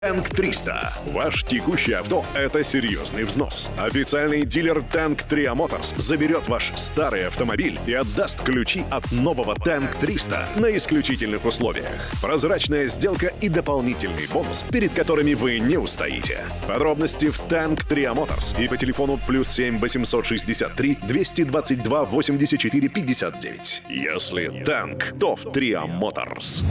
Tank 300. Ваш текущий авто – это серьезный взнос. Официальный дилер Tank Tria Motors заберет ваш старый автомобиль и отдаст ключи от нового Tank 300 на исключительных условиях. Прозрачная сделка и дополнительный бонус, перед которыми вы не устоите. Подробности в Tank Tria Motors и по телефону +7 863 222 84 59. Если Tank, то в Tria Motors.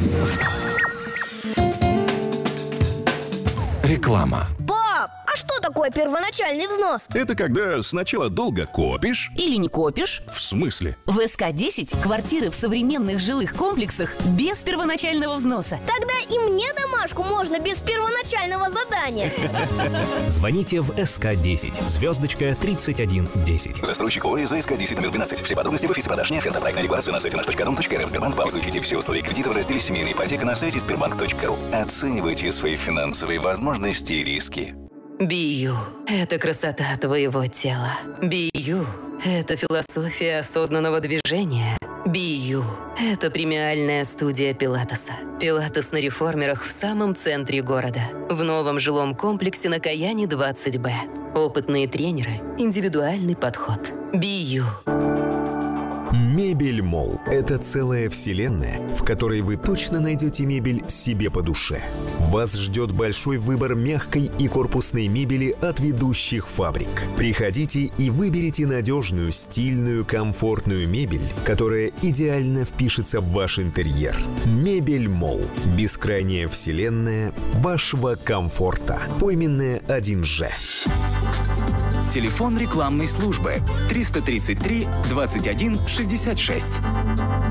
Реклама. Пап, а что такое первоначальный взнос? Это когда сначала долго копишь. Или не копишь? В смысле? В СК-10 квартиры в современных жилых комплексах без первоначального взноса. Тогда и мне домашку можно без первоначального задания. Звоните в СК-10, звездочка 3110. Застройщик ОС СК-10 номер 12. Все подробности в офисе продаж. Оферта проектная декларация на сайте nаш.дом.рф. Сбербанк. Изучите все условия кредита в разделе «Семейная ипотека» на сайте sberbank.ru. Оценивайте свои финансовые возможности и риски. Бию – это красота твоего тела. Бию – это философия осознанного движения. Бию – это премиальная студия Пилатеса. Пилатес на реформерах в самом центре города. В новом жилом комплексе на Каяне 20Б. Опытные тренеры, индивидуальный подход. Бию. Мебель Молл – это целая вселенная, в которой вы точно найдете мебель себе по душе. Вас ждет большой выбор мягкой и корпусной мебели от ведущих фабрик. Приходите и выберите надежную, стильную, комфортную мебель, которая идеально впишется в ваш интерьер. Мебель Молл – бескрайняя вселенная вашего комфорта. Пойменная 1Ж. Телефон рекламной службы 333 21 66.